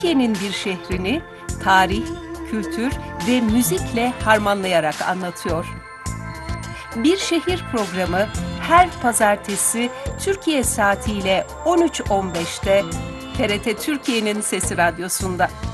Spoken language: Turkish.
Türkiye'nin bir şehrini tarih, kültür ve müzikle harmanlayarak anlatıyor. Bir Şehir programı her pazartesi Türkiye saatiyle 13.15'te TRT Türkiye'nin Sesi Radyosu'nda.